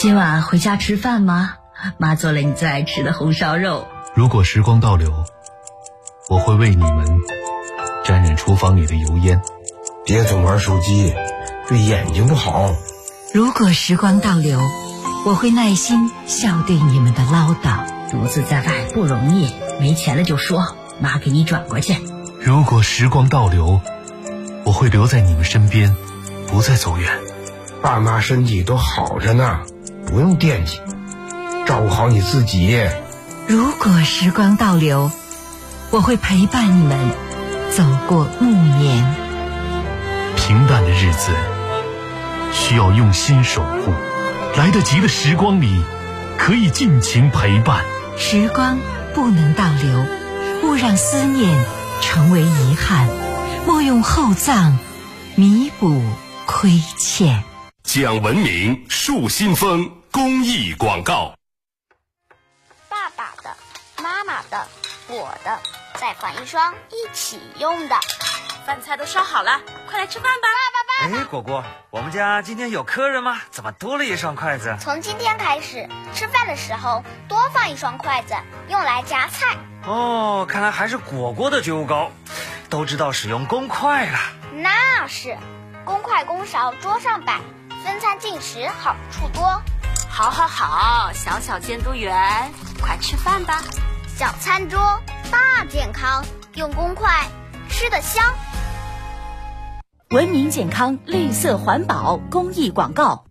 今晚回家吃饭吗？妈做了你最爱吃的红烧肉。 如果时光倒流，我会为你们沾染厨房里的油烟。 别总玩手机，对眼睛不好。 如果时光倒流，我会耐心笑对你们的唠叨。 独自在外不容易，没钱了就说，妈给你转过去。 如果时光倒流，我会留在你们身边，不再走远。 爸妈身体都好着呢，不用惦记，照顾好你自己。 如果时光倒流，我会陪伴你们走过暮年。 平淡的日子需要用心守护，来得及的时光里可以尽情陪伴。 时光不能倒流，勿让思念成为遗憾，莫用厚葬弥补亏欠。 讲文明树新风公益广告。 爸爸的、妈妈的、我的，再换一双一起用的。 饭菜都烧好了，快来吃饭吧。 哎，果果，我们家今天有客人吗？怎么多了一双筷子？ 从今天开始，吃饭的时候多放一双筷子，用来夹菜。 哦，看来还是果果的觉悟高，都知道使用公筷了。 那是，公筷公勺桌上摆，分餐进食好处多。 好好好，小小监督员，快吃饭吧。 小餐桌大健康，用公筷吃得香。 文明健康绿色环保公益广告。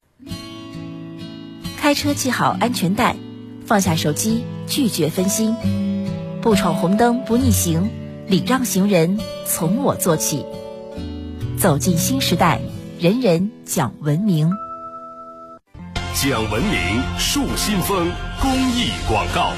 开车系好安全带，放下手机，拒绝分心，不闯红灯不逆行，礼让行人从我做起。走进新时代，人人讲文明。 讲文明树新风公益广告。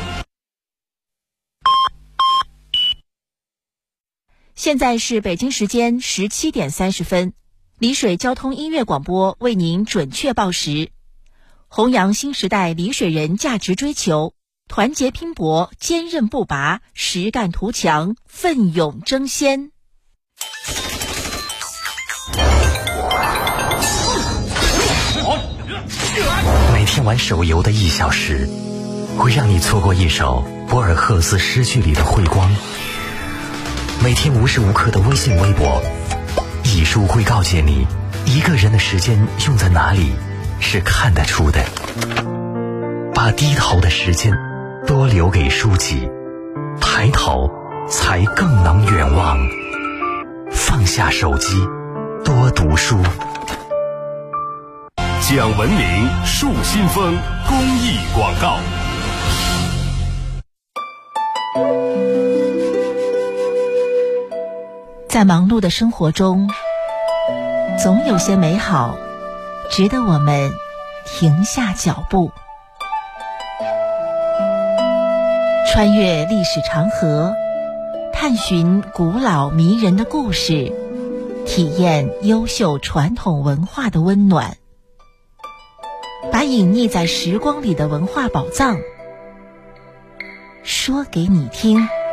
现在是北京时间17点30分，丽水交通音乐广播为您准确报时。弘扬新时代丽水人价值追求，团结拼搏，坚韧不拔，实干图强，奋勇争先。 每天玩手游的1小时，会让你错过一首博尔赫斯诗句里的辉光。每天无时无刻的微信微博，艺术会告诫你，一个人的时间用在哪里是看得出的。把低头的时间多留给书籍，抬头才更能远望。放下手机，多读书。 讲文明树新风公益广告。 在忙碌的生活中，总有些美好值得我们停下脚步，穿越历史长河，探寻古老迷人的故事，体验优秀传统文化的温暖，把隐匿在时光里的文化宝藏说给你听。